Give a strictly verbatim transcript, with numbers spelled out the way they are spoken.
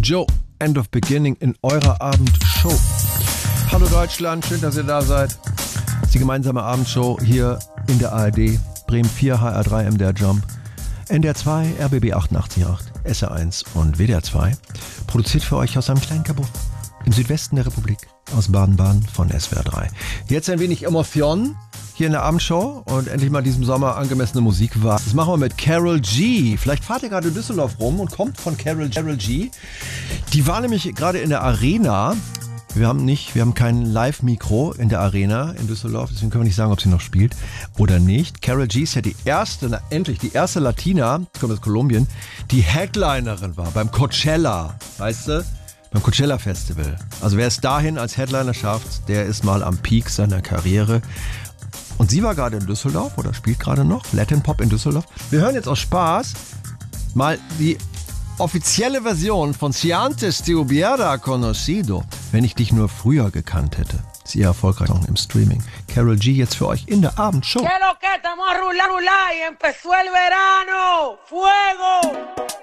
Joe, End of Beginning in eurer Abendshow. Hallo Deutschland, schön, dass ihr da seid. Das ist die gemeinsame Abendshow hier in der A R D. Bremen vier, H R drei, M D R Jump, N D R zwei, R B B achtundachtzig Komma acht, S R eins und W D R zwei. Produziert für euch aus einem kleinen Kabuff im Südwesten der Republik, aus Baden-Baden von S W R drei. Jetzt ein wenig Emotion hier in der Abendshow und endlich mal diesem Sommer angemessene Musik war. Das machen wir mit Karol G. Vielleicht fahrt ihr gerade in Düsseldorf rum und kommt von Karol G. Die war nämlich gerade in der Arena. Wir haben nicht, wir haben kein Live-Mikro in der Arena in Düsseldorf, deswegen können wir nicht sagen, ob sie noch spielt oder nicht. Karol G ist ja die erste, na, endlich die erste Latina, die kommt aus Kolumbien, die Headlinerin war beim Coachella, weißt du? Beim Coachella Festival. Also wer es dahin als Headliner schafft, der ist mal am Peak seiner Karriere. Und sie war gerade in Düsseldorf oder spielt gerade noch Latin Pop in Düsseldorf. Wir hören jetzt aus Spaß mal die offizielle Version von Si antes te hubiera conocido, wenn ich dich nur früher gekannt hätte. Ist ihr erfolgreich auch im Streaming. Karol G jetzt für euch in der Abendshow. Que lo que estamos a rular, rular y empezó el verano. Fuego.